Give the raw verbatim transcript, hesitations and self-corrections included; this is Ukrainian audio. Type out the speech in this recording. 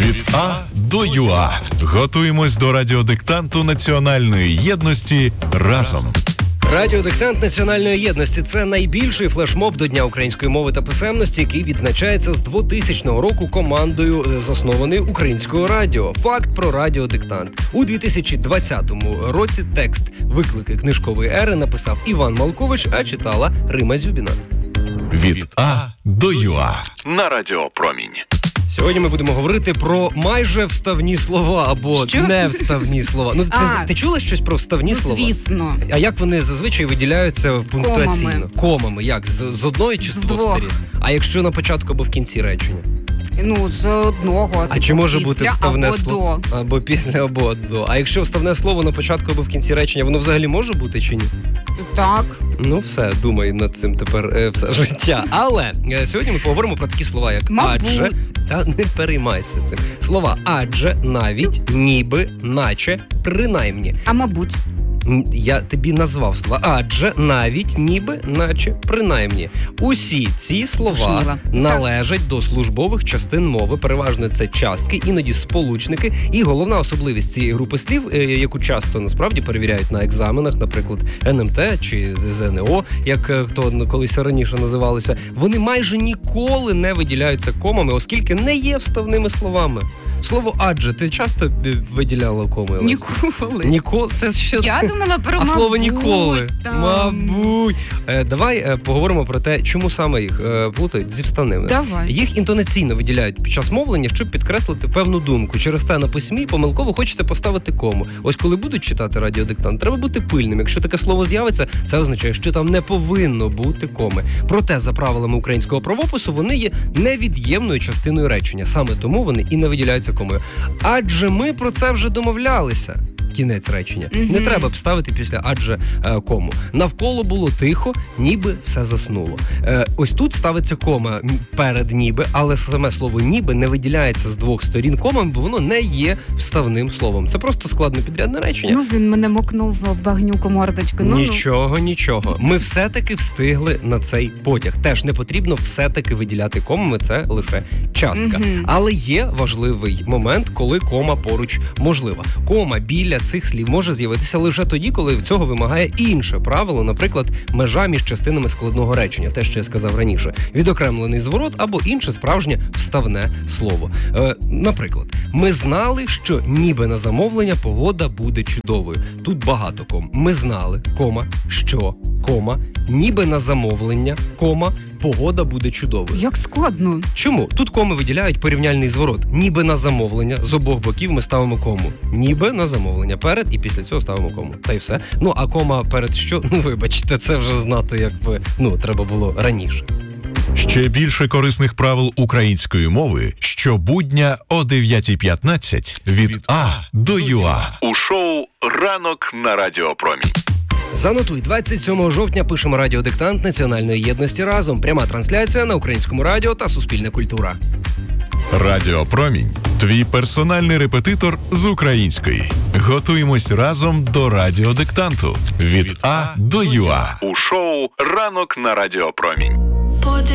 Від А до ЮА. Готуємось до радіодиктанту національної єдності разом. Радіодиктант національної єдності – це найбільший флешмоб до Дня української мови та писемності, який відзначається з двотисячного року командою заснованої Українського радіо. Факт про радіодиктант. У дві тисячі двадцятому році текст «Виклики книжкової ери» написав Іван Малкович, а читала Рима Зюбіна. Від А до ЮА на Радіо Промінь. Сьогодні ми будемо говорити про майже вставні слова або Що? невставні слова. Ну, ти, ти чула щось про вставні ну, слова? Звісно. А як вони зазвичай виділяються в пунктуаційно? Комами. Комами. Як? З, з одної чи з, З двох двох. сторін? А якщо на початку або в кінці речення? Ну, з одного. А чи може після бути вставне або слово? до. Або після, або до. А якщо вставне слово на початку або в кінці речення, воно взагалі може бути чи ні? Так. Ну все, думай над цим тепер е, все життя. Але е, сьогодні ми поговоримо про такі слова, як Мабуть. адже, та не переймайся цим. Слова адже, навіть, ніби, наче, принаймні. А мабуть. М, Я тобі назвав слова адже, навіть, ніби, наче, принаймні. Усі ці слова Тушніла. належать до службових частин мови. Переважно це частки, іноді сполучники. І головна особливість цієї групи слів, е, яку часто насправді перевіряють на екзаменах, наприклад, ен ем те чи зет ен о, як е, хто колись раніше називалося, вони майже ніколи не виділяються комами, оскільки не є вставними словами. Слово адже ти часто е, виділяла коми? Олесь? Ніколи. Ніколи? Це ще... Я думала про А мабуть. слово ніколи. Там. Мабуть. Е, давай е, поговоримо про те, чому саме їх е, плутають зі вставними. Давай. Їх інтонаційно виділяють під час мовлення, щоб підкреслити певну думку. Через це на письмі помилково хочеться поставити кому. Ось коли будуть читати радіодиктант, треба бути пильним. Якщо таке слово з'явиться, це означає, що там не повинно бути коми. Проте, за правилами українського правопису, вони є невід'ємною частиною речення. Саме тому вони і не виділяються комою. Адже ми про це вже домовлялися. Кінець речення. Mm-hmm. Не треба б ставити після адже е, кому. Навколо було тихо, ніби все заснуло. Е, ось тут ставиться кома перед ніби, але саме слово ніби не виділяється з двох сторін комами, бо воно не є вставним словом. Це просто складнопідрядне речення. Ну, він мене мокнув в багнюку мордочку. Ну, Нічого, нічого. Ми все-таки встигли на цей потяг. Теж не потрібно все-таки виділяти комами, це лише частка. Мгм. Але є важливий момент, коли кома поруч можлива. Кома біля цих слів може з'явитися лише тоді, коли цього вимагає інше правило, наприклад, межа між частинами складного речення, те, що я сказав раніше, відокремлений зворот або інше справжнє вставне слово. Е, наприклад, ми знали, що ніби на замовлення погода буде чудовою. Тут багато ком. Ми знали, кома, що, кома, ніби на замовлення, кома, погода буде чудовою. Як складно. Чому? Тут коми виділяють порівняльний зворот. Ніби на замовлення, з обох боків ми ставимо кому. Ніби на замовлення перед і після цього ставимо кому. Та й все. Ну, а кома перед що? Ну, вибачте, це вже знати, якби, ну, треба було раніше. Ще більше корисних правил української мови щобудня о дев'ята п'ятнадцять від А до ЮА у шоу «Ранок на Радіо Промінь». Занотуй, двадцять сьомого жовтня пишемо радіодиктант національної єдності разом. Пряма трансляція на Українському радіо та Суспільна культура. Радіо Промінь – твій персональний репетитор з української. Готуємось разом до радіодиктанту від А до ЮА у шоу «Ранок на Радіо Промінь».